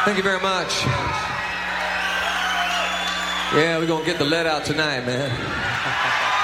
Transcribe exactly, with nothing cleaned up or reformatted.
Thank you very much. Yeah, we're going to get the let out tonight, man.